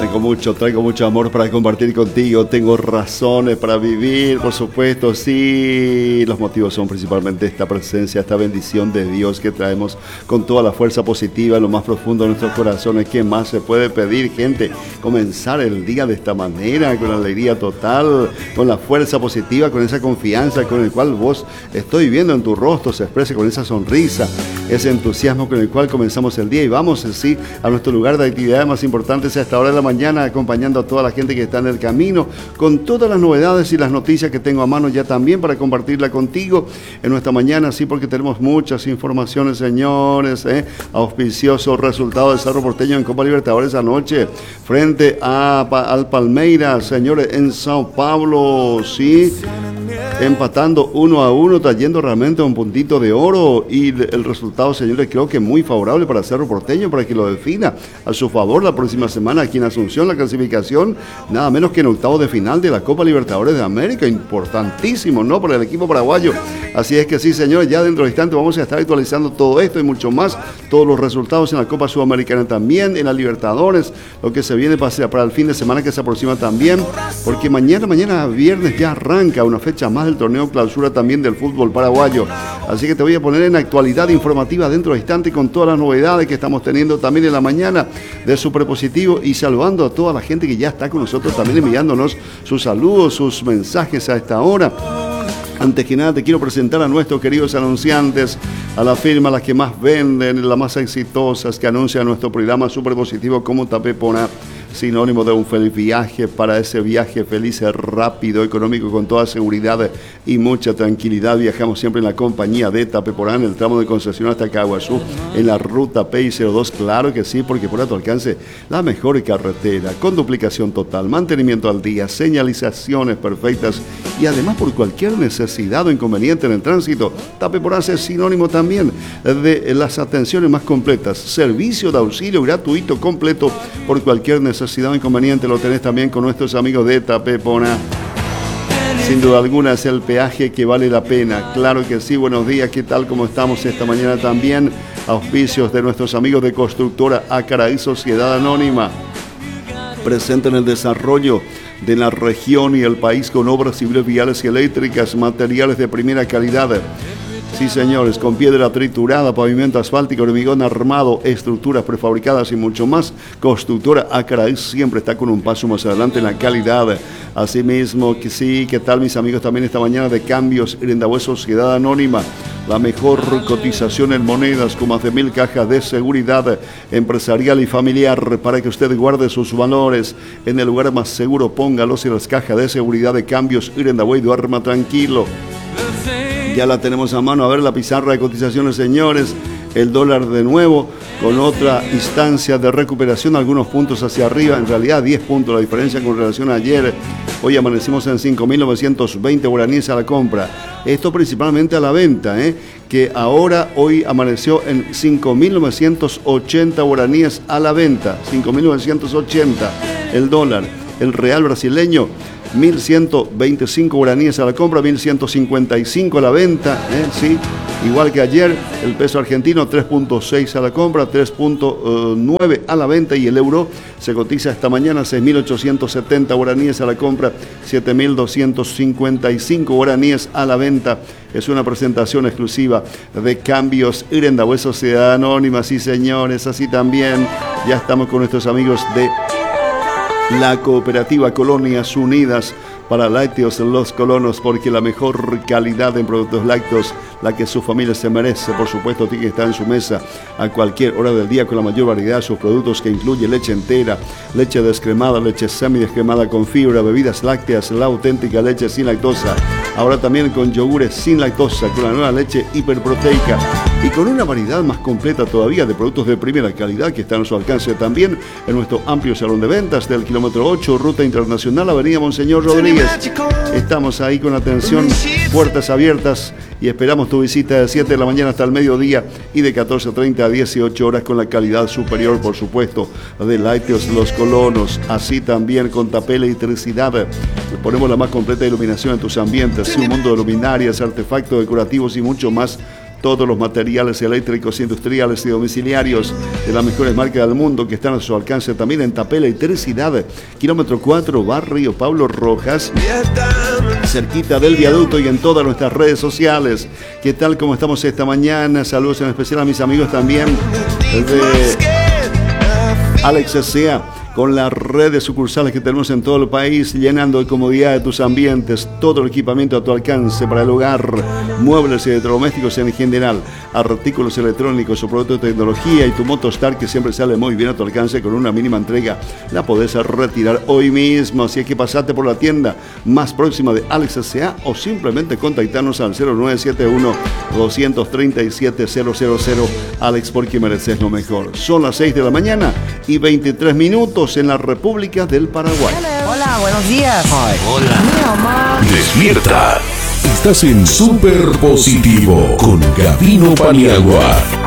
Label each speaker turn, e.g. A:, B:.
A: Traigo mucho amor para compartir contigo. Tengo razones para vivir, por supuesto, sí. Los motivos son principalmente esta presencia, esta bendición de Dios que traemos con toda la fuerza positiva en lo más profundo de nuestros corazones. ¿Qué más se puede pedir, gente? Comenzar el día de esta manera, con alegría total, con la fuerza positiva, con esa confianza con el cual vos estoy viendo en tu rostro, se expresa con esa sonrisa, ese entusiasmo con el cual comenzamos el día y vamos así a nuestro lugar de actividades más importantes a esta hora de la mañana, acompañando a toda la gente que está en el camino con todas las novedades y las noticias que tengo a mano ya también para compartirla contigo en nuestra mañana, sí, porque tenemos muchas informaciones, señores, auspicioso resultado de Cerro Porteño en Copa Libertadores anoche frente al Palmeiras, señores, en Sao Paulo, sí, empatando 1-1, trayendo realmente un puntito de oro y el resultado, señores, creo que muy favorable para Cerro Porteño para que lo defina a su favor la próxima semana aquí en Asunción, la clasificación nada menos que en octavos de final de la Copa Libertadores de América, importantísimo, ¿no?, para el equipo paraguayo. Así es que sí, señores, ya dentro de instantes vamos a estar actualizando todo esto y mucho más, todos los resultados en la Copa Sudamericana también, en la Libertadores, lo que se viene para el fin de semana que se aproxima también, porque mañana viernes ya arranca una fecha más del torneo clausura también del fútbol paraguayo. Así que te voy a poner en actualidad informativa dentro de instantes con todas las novedades que estamos teniendo también en la mañana de Superpositivo y saludando a toda la gente que ya está con nosotros también enviándonos sus saludos, sus mensajes a esta hora. Antes que nada te quiero presentar a nuestros queridos anunciantes, a la firma, las que más venden, las más exitosas que anuncian nuestro programa Superpositivo como Tapepona, sinónimo de un feliz viaje, para ese viaje feliz, rápido, económico, con toda seguridad y mucha tranquilidad. Viajamos siempre en la compañía de Tapeporá, en el tramo de concesión hasta Caguazú, en la ruta PI02, claro que sí, porque por a tu alcance la mejor carretera, con duplicación total, mantenimiento al día, señalizaciones perfectas y además por cualquier necesidad o inconveniente en el tránsito, Tapeporá es sinónimo también de las atenciones más completas, servicio de auxilio gratuito completo por cualquier necesidad o inconveniente, lo tenés también con nuestros amigos de Tapepona. Sin duda alguna es el peaje que vale la pena, claro que sí. Buenos días, ¿qué tal? ¿Cómo estamos esta mañana también? Auspicios de nuestros amigos de Constructora Acaraí Sociedad Anónima, presente en el desarrollo de la región y el país con obras civiles, viales y eléctricas, materiales de primera calidad. Sí, señores, con piedra triturada, pavimento asfáltico, hormigón armado, estructuras prefabricadas y mucho más. Constructora Acaraí siempre está con un paso más adelante en la calidad. Asimismo, que sí, ¿qué tal, mis amigos? También esta mañana de Cambios Irendahue Sociedad Anónima, la mejor cotización en monedas con más de 1000 cajas de seguridad empresarial y familiar para que usted guarde sus valores en el lugar más seguro. Póngalos en las cajas de seguridad de Cambios Irendahue y duerma tranquilo. Ya la tenemos a mano, a ver la pizarra de cotizaciones, señores. El dólar de nuevo con otra instancia de recuperación, algunos puntos hacia arriba, en realidad 10 puntos la diferencia con relación a ayer. Hoy amanecimos en 5.920 guaraníes a la compra. Esto principalmente a la venta, que ahora hoy amaneció en 5.980 guaraníes a la venta. 5.980 el dólar. El real brasileño, 1.125 guaraníes a la compra, 1.155 a la venta, sí, igual que ayer. El peso argentino, 3.6 a la compra, 3.9 a la venta, y el euro se cotiza esta mañana 6.870 guaraníes a la compra, 7.255 guaraníes a la venta. Es una presentación exclusiva de Cambios Irendahue Sociedad Anónima, sí, señores, así también ya estamos con nuestros amigos de la cooperativa Colonias Unidas para lácteos Los Colonos, porque la mejor calidad en productos lácteos, la que su familia se merece, por supuesto, tiene que estar en su mesa a cualquier hora del día con la mayor variedad de sus productos, que incluye leche entera, leche descremada, leche semidescremada con fibra, bebidas lácteas, la auténtica leche sin lactosa, ahora también con yogures sin lactosa, con la nueva leche hiperproteica y con una variedad más completa todavía de productos de primera calidad que están a su alcance también en nuestro amplio salón de ventas del kilómetro 8, Ruta Internacional, Avenida Monseñor Rodríguez. Estamos ahí con atención, puertas abiertas, y esperamos tu visita de 7 de la mañana hasta el mediodía y de 14:30 a 18 horas con la calidad superior, por supuesto, de Lácteos Los Colonos. Así también con Tapé Electricidad. Ponemos la más completa iluminación en tus ambientes, un mundo de luminarias, artefactos decorativos y mucho más. todos los materiales eléctricos, industriales y domiciliarios de las mejores marcas del mundo que están a su alcance también en Tapé Electricidad, kilómetro 4, barrio Pablo Rojas, cerquita del viaducto, y en todas nuestras redes sociales. ¿Qué tal? ¿Cómo estamos esta mañana? Saludos en especial a mis amigos también de Alex S.A., con la red de sucursales que tenemos en todo el país, llenando de comodidad de tus ambientes, todo el equipamiento a tu alcance para el hogar, muebles y electrodomésticos en general, artículos electrónicos o productos de tecnología, y tu Motostar, que siempre sale muy bien a tu alcance con una mínima entrega, la podés retirar hoy mismo. Así es que pasate por la tienda más próxima de Alex S.A. o simplemente contactarnos al 0971-237-000. Alex, porque mereces lo mejor. Son las 6 de la mañana y 23 minutos en la República del Paraguay.
B: Hola, buenos días.
C: Ay, hola.
B: Mira, mamá.
D: Despierta. Estás en Super Positivo con Gabino Paniagua.